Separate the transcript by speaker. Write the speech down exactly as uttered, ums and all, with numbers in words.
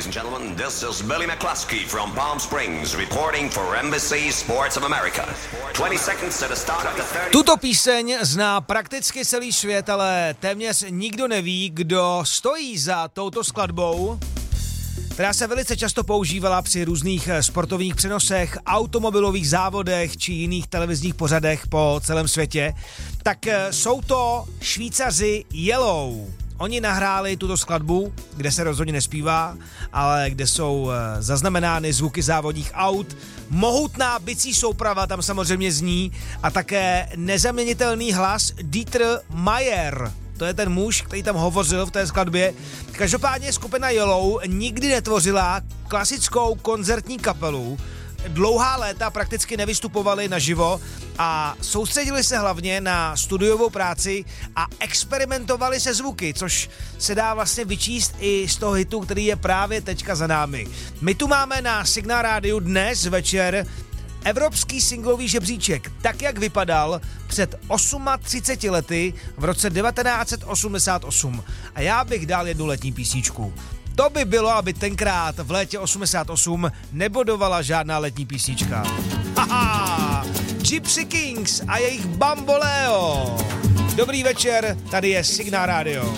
Speaker 1: and gentlemen, this is Billy McCluskey from Palm Springs reporting for N B C Sports of America. twenty seconds to the start of the thirty...
Speaker 2: Tuto píseň zná prakticky celý svět, ale téměř nikdo neví, kdo stojí za touto skladbou, která se velice často používala při různých sportovních přenosech, automobilových závodech či jiných televizních pořadech po celém světě. Tak jsou to Švýcaři Yellow. Oni nahráli tuto skladbu, kde se rozhodně nespívá, ale kde jsou zaznamenány zvuky závodních aut. Mohutná bicí souprava tam samozřejmě zní a také nezaměnitelný hlas Dieter Meier. To je ten muž, který tam hovořil v té skladbě. Každopádně skupina Yellow nikdy netvořila klasickou koncertní kapelu. Dlouhá léta prakticky nevystupovali naživo a soustředili se hlavně na studiovou práci a experimentovali se zvuky, což se dá vlastně vyčíst i z toho hitu, který je právě teďka za námi. My tu máme na Signál Rádiu dnes večer evropský singlový žebříček, tak jak vypadal před třiceti osmi lety v roce devatenáct set osmdesát osm. A já bych dal jednu letní písničku. To by bylo, aby tenkrát v létě osmdesát osm nebodovala žádná letní písnička. Haha! Gypsy Kings a jejich Bamboleo. Dobrý večer, tady je Signál Rádio.